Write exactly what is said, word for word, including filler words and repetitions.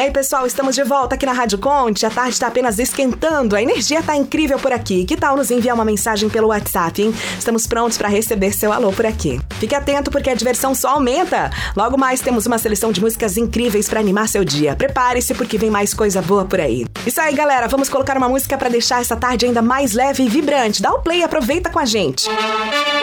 aí, pessoal, estamos de volta aqui na Rádio Conte. A tarde tá apenas esquentando, a energia tá incrível por aqui. Que tal nos enviar uma mensagem pelo WhatsApp, hein? Estamos prontos para receber seu alô por aqui. Fique atento porque a diversão só aumenta. Logo mais temos uma seleção de músicas incríveis para animar seu dia. Prepare-se porque vem mais coisa boa por aí. Isso aí, galera, vamos colocar uma música para deixar essa tarde ainda mais leve e vibrante. Dá o play e aproveita com a gente.